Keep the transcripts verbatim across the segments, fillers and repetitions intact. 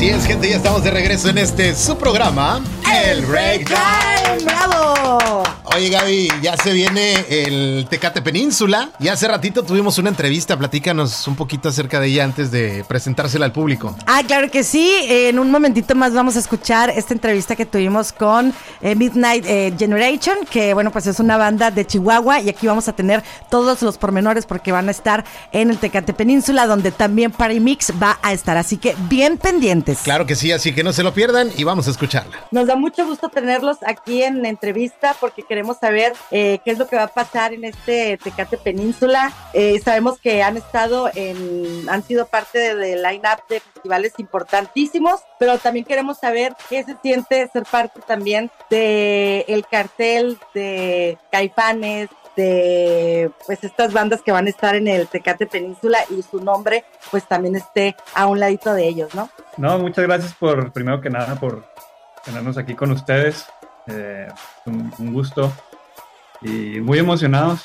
Así es, gente, ya estamos de regreso en este su programa, El Break Time. ¡Bravo! Oye, Gaby, ya se viene el Tecate Península y hace ratito tuvimos una entrevista. Platícanos un poquito acerca de ella antes de presentársela al público. Ah, claro que sí. En un momentito más vamos a escuchar esta entrevista que tuvimos con eh, Midnight eh, Generation, que bueno, pues es una banda de Chihuahua, y aquí vamos a tener todos los pormenores porque van a estar en el Tecate Península, donde también Party Mix va a estar, así que bien pendientes. Claro que sí, así que no se lo pierdan y vamos a escucharla. Nos da mucho gusto tenerlos aquí en la entrevista porque queremos saber eh, qué es lo que va a pasar en este Tecate Península. Eh, sabemos que han estado en, han sido parte del de line-up de festivales importantísimos, pero también queremos saber qué se siente ser parte también de el cartel de Caifanes, de pues estas bandas que van a estar en el Tecate Península, y su nombre pues también esté a un ladito de ellos, ¿no? No, muchas gracias por, primero que nada, por tenernos aquí con ustedes. Eh, un, un gusto y muy emocionados.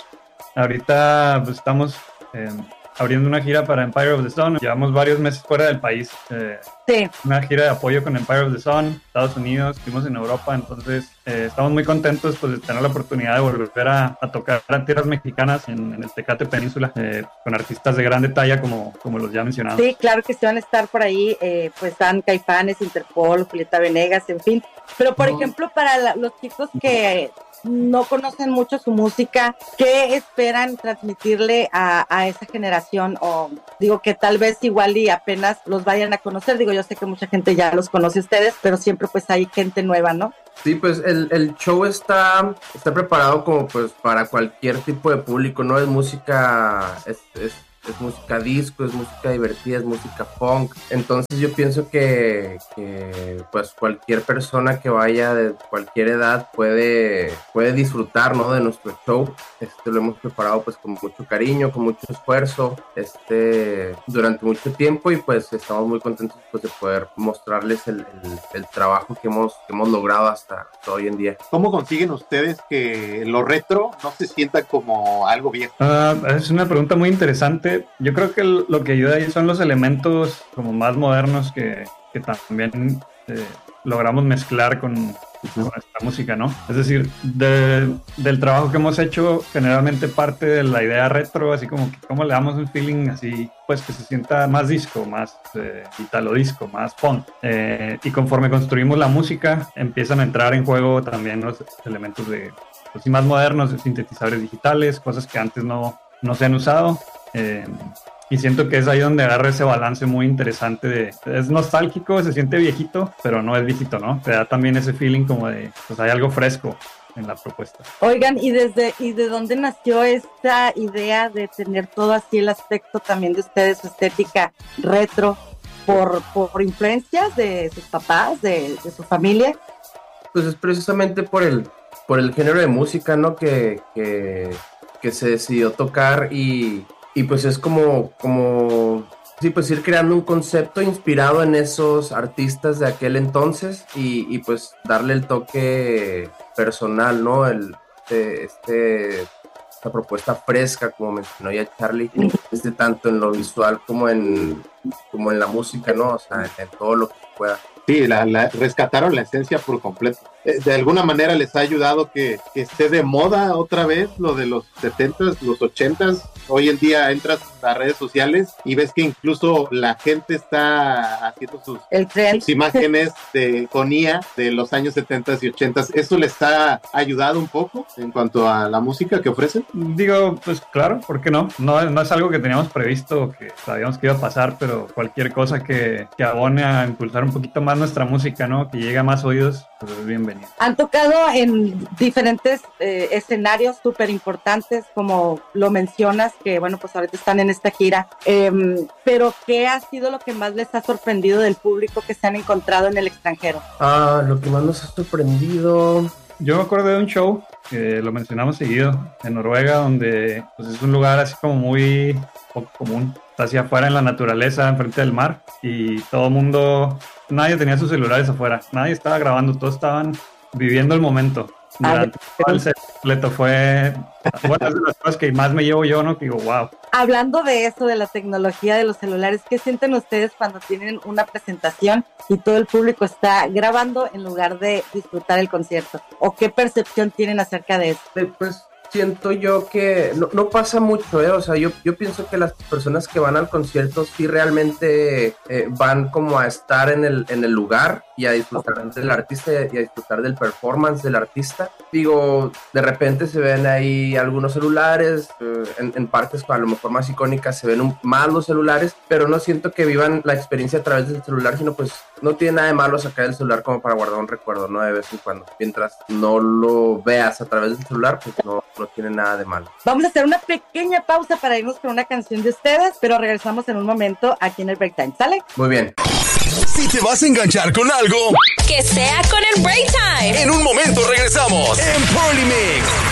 Ahorita pues, estamos eh, abriendo una gira para Empire of the Sun. Llevamos varios meses fuera del país. Eh, sí. Una gira de apoyo con Empire of the Sun, Estados Unidos, estuvimos en Europa, entonces eh, estamos muy contentos pues, de tener la oportunidad de volver a, a tocar a tierras mexicanas en, en el Tecate Península, eh, con artistas de grande talla como, como los ya mencionados. Sí, claro que sí van a estar por ahí, eh, pues están Caifanes, Interpol, Julieta Venegas, en fin. Pero por no. ejemplo, para la, los chicos que no conocen mucho su música, ¿qué esperan transmitirle a, a esa generación? O digo que tal vez igual y apenas los vayan a conocer. Digo, yo sé que mucha gente ya los conoce a ustedes, pero siempre pues hay gente nueva, ¿no? Sí, pues el, el show está, está preparado como pues para cualquier tipo de público, ¿no? Es música, es, es, es música disco, es música divertida, es música funk. Entonces yo pienso que, que pues cualquier persona que vaya de cualquier edad puede, puede disfrutar, ¿no? De nuestro show. Este, lo hemos preparado pues con mucho cariño, con mucho esfuerzo, este, durante mucho tiempo, y pues estamos muy contentos pues de poder mostrarles el, el, el trabajo que hemos, que hemos logrado hasta, hasta hoy en día. ¿Cómo consiguen ustedes que lo retro no se sienta como algo viejo? Uh, es una pregunta muy interesante. Yo creo que lo que ayuda ahí son los elementos como más modernos que, que también eh, logramos mezclar con, con nuestra música, ¿no? Es decir, de, del trabajo que hemos hecho, generalmente parte de la idea retro, así como que cómo le damos un feeling así, pues que se sienta más disco, más eh, italo disco, más funk. Eh, y conforme construimos la música, empiezan a entrar en juego también los elementos de, pues, más modernos, de sintetizadores digitales, cosas que antes no, no se han usado. Eh, y siento que es ahí donde agarra ese balance muy interesante de, es nostálgico, se siente viejito, pero no es viejito, ¿no? Te da también ese feeling como de, pues hay algo fresco en la propuesta. Oigan, ¿y desde y de dónde nació esta idea de tener todo así el aspecto también de ustedes, su estética retro, por, por influencias de sus papás, de, de su familia? Pues es precisamente por el, por el género de música, ¿no? Que, que, que se decidió tocar, y Y pues es como, como, sí, pues ir creando un concepto inspirado en esos artistas de aquel entonces, y, y pues darle el toque personal, ¿no? El, este, este, esta propuesta fresca, como mencionó ya Charlie, este, tanto en lo visual como en, como en la música, ¿no? O sea, en, en todo lo que pueda. Sí, la, la, rescataron la esencia por completo. De alguna manera les ha ayudado que, que esté de moda otra vez lo de los setentas, los ochentas. Hoy en día entras a redes sociales y ves que incluso la gente está haciendo sus, sus imágenes de, con I A de los años setentas y ochentas. ¿Eso les ha ayudado un poco en cuanto a la música que ofrecen? Digo, pues claro, ¿por qué no? No, no es algo que teníamos previsto, que sabíamos que iba a pasar, pero cualquier cosa que, que abone a impulsar un poquito más nuestra música, ¿no? Que llegue a más oídos, pues es bienvenido. Han tocado en diferentes eh, escenarios súper importantes, como lo mencionas, que bueno, pues ahorita están en esta gira, eh, pero ¿qué ha sido lo que más les ha sorprendido del público que se han encontrado en el extranjero? Ah, lo que más nos ha sorprendido... Yo me acuerdo de un show, que lo mencionamos seguido, en Noruega, donde pues, es un lugar así como muy poco común. Está hacia afuera en la naturaleza, enfrente del mar, y todo el mundo, nadie tenía sus celulares afuera, nadie estaba grabando, todos estaban viviendo el momento. durante todo el set completo. Fue, bueno, es de las cosas que más me llevo yo, ¿no? Que digo, wow. Hablando de eso, de la tecnología de los celulares, ¿qué sienten ustedes cuando tienen una presentación y todo el público está grabando en lugar de disfrutar el concierto? ¿O qué percepción tienen acerca de eso? Pues siento yo que no, no pasa mucho, ¿eh? O sea, yo, yo pienso que las personas que van al concierto sí realmente eh, van como a estar en el, en el lugar y a disfrutar del artista y a disfrutar del performance del artista. Digo, de repente se ven ahí algunos celulares, eh, en, en partes a lo mejor más icónicas se ven un, más los celulares, pero no siento que vivan la experiencia a través del celular, sino pues no tiene nada de malo sacar el celular como para guardar un recuerdo, ¿no? De vez en cuando. Mientras no lo veas a través del celular, pues no, no tiene nada de malo. Vamos a hacer una pequeña pausa para irnos con una canción de ustedes, pero regresamos en un momento aquí en el Break Time. ¿Sale? Muy bien. Si te vas a enganchar con algo, que sea con el Break Time. En un momento regresamos en Party Mix.